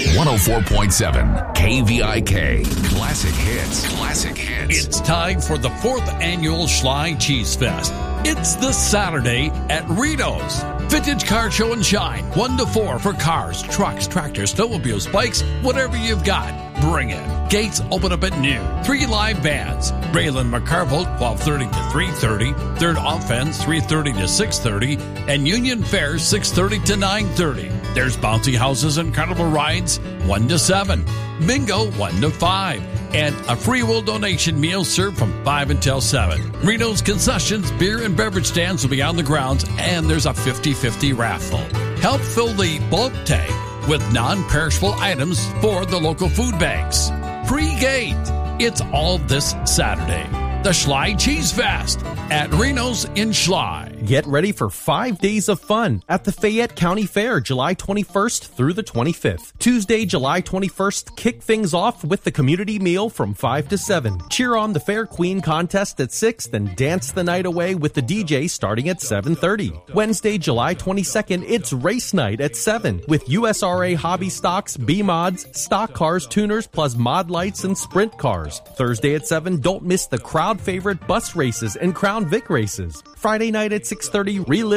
104.7 KVIK. Classic hits. Classic hits. It's time for the 4th annual Schley Cheese Fest. It's this Saturday at Reno's. Vintage Car Show and Shine, 1 to 4 for cars, trucks, tractors, snowmobiles, bikes, whatever you've got. Bring it. Gates open up at noon. 3 live bands. Raylan McCarville, 12:30 to 3:30. Third Offense, 3:30 to 6:30. And Union Fair, 6:30 to 9:30. There's bouncy houses and carnival rides, 1 to 7. Bingo, 1 to 5. And a free will donation meal served from 5 until 7. Reno's concessions, beer and beverage stands will be on the grounds, and there's a 50-50 raffle. Help fill the bulk tank with non-perishable items for the local food banks. Pre-gate. It's all this Saturday. The Schley Cheese Fest at Reno's in Schley. Get ready for 5 days of fun at the Fayette County Fair, July 21st through the 25th. Tuesday, July 21st, kick things off with the community meal from 5 to 7. Cheer on the Fair Queen contest at 6, then dance the night away with the DJ starting at 7:30. Wednesday, July 22nd, it's race night at 7 with USRA hobby stocks, B-mods, stock cars, tuners, plus mod lights and sprint cars. Thursday at 7, don't miss the crowd favorite bus races and Crown Vic races. Friday night at 6:30, relive